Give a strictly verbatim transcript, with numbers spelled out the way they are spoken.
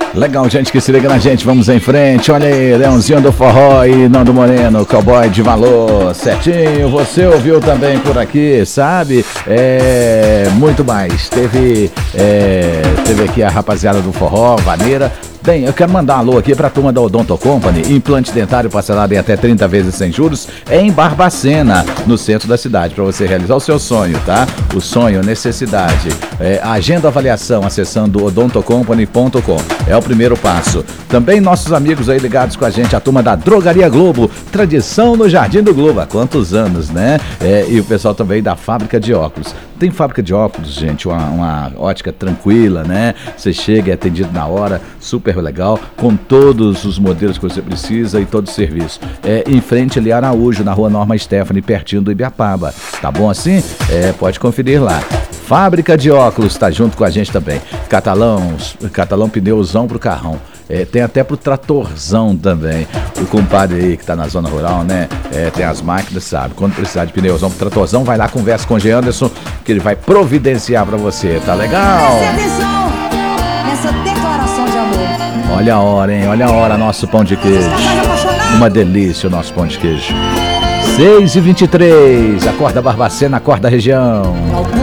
Legal, gente que se liga na gente, vamos em frente. Olha aí, Leãozinho do Forró e Nando Moreno, cowboy de valor, certinho. Você ouviu também por aqui, sabe? É, muito mais. Teve, é, teve aqui a rapaziada do Forró, Vaneira. Bem, eu quero mandar um alô aqui para a turma da Odonto Company, implante dentário parcelado em até trinta vezes sem juros, em Barbacena, no centro da cidade, para você realizar o seu sonho, tá? O sonho, necessidade. É, agenda avaliação, acessando odonto company ponto com. É o primeiro passo. Também nossos amigos aí ligados com a gente, a turma da Drogaria Globo, tradição no Jardim do Globo, há quantos anos, né? É, e o pessoal também da Fábrica de Óculos. Tem fábrica de óculos, gente, uma, uma ótica tranquila, né? Você chega e é atendido na hora, super legal, com todos os modelos que você precisa e todo o serviço. É em frente ali a Araújo, na rua Norma Stephanie, pertinho do Ibiapaba. Tá bom assim? É, pode conferir lá. Fábrica de óculos, tá junto com a gente também. Catalão, Catalão pneuzão pro carrão. É, tem até pro tratorzão também. O compadre aí que tá na zona rural, né? É, tem as máquinas, sabe? Quando precisar de pneuzão pro tratorzão, vai lá, conversa com o G. Anderson, que ele vai providenciar pra você, tá legal? Preste atenção nessa declaração de amor. Olha a hora, hein? Olha a hora, nosso pão de queijo. Uma delícia o nosso pão de queijo. seis e vinte e três, acorda Barbacena, acorda região.